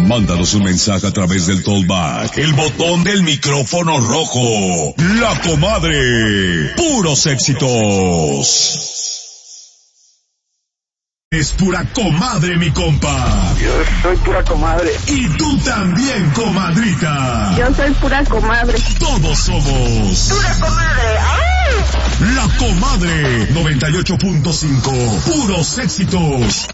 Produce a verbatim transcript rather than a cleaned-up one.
Mándanos un mensaje a través del Tollback, el botón del micrófono rojo. La Comadre. Puros éxitos. Es pura comadre, mi compa. Yo soy pura comadre. Y tú también, comadrita. Yo soy pura comadre. Todos somos pura comadre. ¡Ay! La Comadre noventa y ocho punto cinco. Puros éxitos.